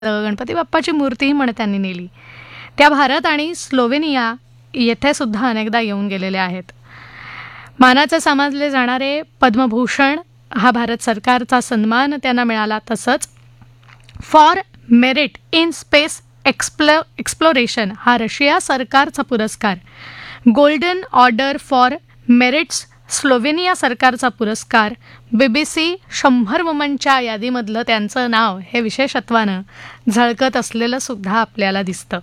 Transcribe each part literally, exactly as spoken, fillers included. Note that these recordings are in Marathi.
गणपती बाप्पाची मूर्तीही म्हणे त्यांनी नेली. त्या भारत आणि स्लोवेनिया येथे सुद्धा अनेकदा येऊन गेलेल्या आहेत. मानाचे समजले जाणारे पद्मभूषण हा भारत सरकारचा सन्मान त्यांना मिळाला. तसंच for merit in space एक्सप्लो exploration हा रशिया सरकारचा पुरस्कार, golden order for merits Slovenia सरकारचा पुरस्कार, बीबीसी शंभर वुमनच्या यादीमधलं त्यांचं नाव हे विशेषत्वानं झळकत असलेलं सुद्धा आपल्याला दिसतं.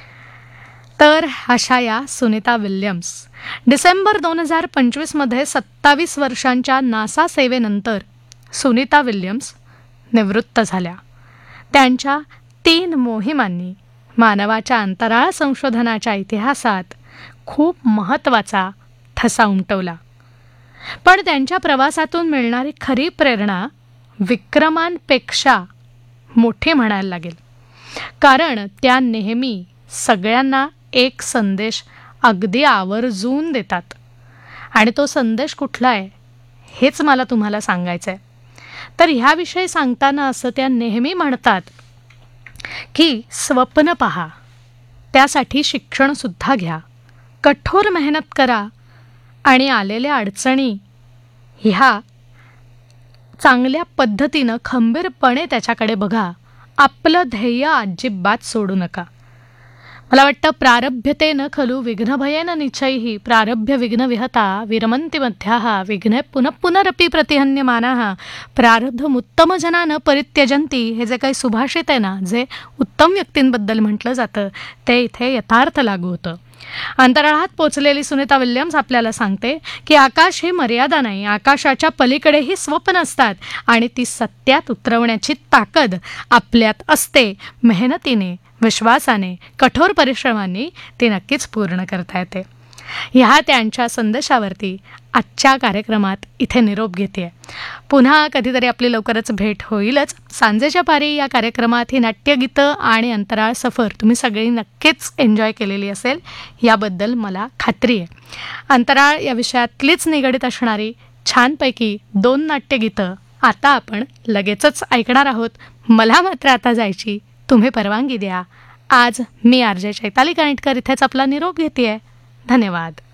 तर अशा या सुनीता विल्यम्स डिसेंबर दोन हजार पंचवीसमध्ये सत्तावीस वर्षांच्या नासा सेवेनंतर सुनीता विल्यम्स निवृत्त झाल्या. त्यांच्या तीन मोहिमांनी मानवाच्या अंतराळ संशोधनाच्या इतिहासात खूप महत्त्वाचा ठसा उमटवला. पण त्यांच्या प्रवासातून मिळणारी खरी प्रेरणा विक्रमांपेक्षा मोठी म्हणायला लागेल, कारण त्या नेहमी सगळ्यांना एक संदेश अगदी आवर्जून देतात. आणि तो संदेश कुठला आहे हेच मला तुम्हाला सांगायचं आहे. तर ह्याविषयी सांगताना असं त्या नेहमी म्हणतात की स्वप्न पहा, त्यासाठी शिक्षणसुद्धा घ्या, कठोर मेहनत करा आणि आलेल्या अडचणी ह्या चांगल्या पद्धतीनं खंबीरपणे त्याच्याकडे बघा. आपलं ध्येय अजिबात सोडू नका. मला वाटतं प्रारभ्यते न खलु विघ्नभयेन निश्चैः प्रारभ्य विघ्न विहता विरमन्ति मध्याः विघ्ने पुनः पुनरपि प्रतिहन्यमानाः प्रारब्धमुत्तम जना न परित्यजन्ति. हे जे काही सुभाषित आहे ना, जे उत्तम व्यक्तींबद्दल म्हटलं जातं, ते इथे यथार्थ लागू होतं. अंतराळात पोचलेली सुनीता विल्यम्स आपल्याला सांगते की आकाश ही मर्यादा नाही, आकाशाच्या पलीकडेही स्वप्न असतात आणि ती सत्यात उतरवण्याची ताकद आपल्यात असते. मेहनतीने, विश्वासाने, कठोर परिश्रमांनी ती नक्कीच पूर्ण करता येते. ह्या त्यांच्या संदेशावरती आजच्या कार्यक्रमात इथे निरोप घेते. पुन्हा कधीतरी आपली लवकरच भेट होईलच. सांजेच्या पारी या कार्यक्रमात ही नाट्यगीतं आणि अंतराळ सफर तुम्ही सगळी नक्कीच एन्जॉय केलेली असेल, याबद्दल मला खात्री आहे. अंतराळ या विषयातलीच निगडीत असणारी छानपैकी दोन नाट्यगीतं आता आपण लगेचच ऐकणार आहोत. मला मात्र आता जायची तुम्ही परवानगी द्या. आज मी आर जे चैताली कानिटकर इथेच आपला निरोप घेते. धन्यवाद.